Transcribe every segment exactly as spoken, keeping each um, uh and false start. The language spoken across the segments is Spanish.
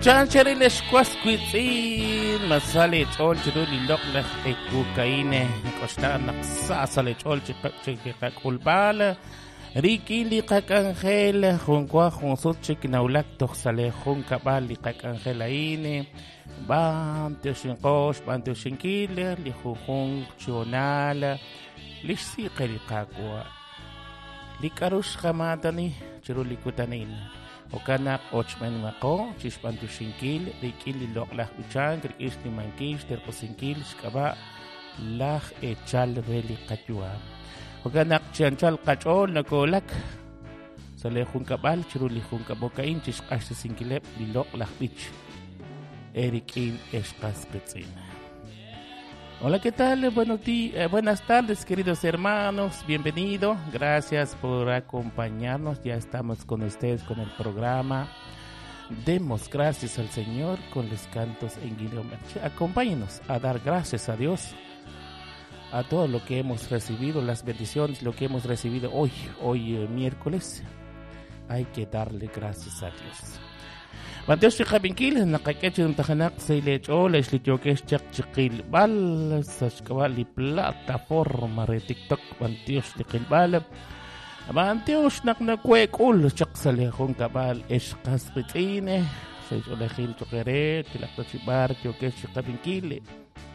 Chanchari Squasquitzin, Masali Chol Chiruli Lokla Ekukaine, Costa Naxasale Chol Chicaculbala, Riki Licacangel, Junkwa Junsuchik Naulak Toxale Junkabal Licacangelaine, Bantushinkosh, Bantushinkile, Lijujun Chionala, Lixicacua, Licarush Hamadani, Chirulikutanil. Okanak ochman mako, chispantu shinkil, rikili lok lah uchan, krikis ni mankish, terposinkil, skaba, lah echal veli kachua. Okanak chanchal kachol nakolak, salehun kabal, chirulihun kabokain, chiskash sinkilep, lilok lah bich, erikin eskas petzina. Hola, ¿qué tal? Buenos días, eh, buenas tardes, queridos hermanos. Bienvenido. Gracias por acompañarnos. Ya estamos con ustedes con el programa. Demos gracias al Señor con los cantos en idioma. Acompáñenos a dar gracias a Dios a todo lo que hemos recibido, las bendiciones, lo que hemos recibido hoy, hoy eh, miércoles. Hay que darle gracias a Dios. Manteos chiqabinkil naqakechi ntajanak seilechol eslichokesh chaqchiqil bal sashkawali plataforma re TikTok manteos chiqilbal manteos naknakwekul chaqsalejun kabal esqasqitine seicholejil choqere tilaqtachibar chokesh chiqabinkil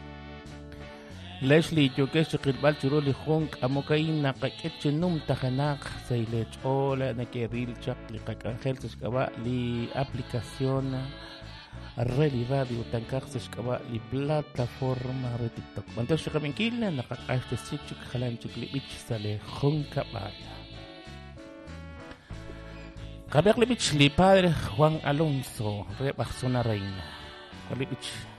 Leslie Jokesh Chilbal Chiroli Hunk Amokain Nakakechi Num Tajanak Seilech Ola Nakeril Chak Likakangel Seskaba Li aplicación realidad y Utankar Seskaba Li plataforma de TikTok. Mantel Shikabinkil Nakakash Sichik Halan Chiklibich Sale Hunkabal Kaberlibich Li Padre Juan Alonso Rebaxona Reina Kalibich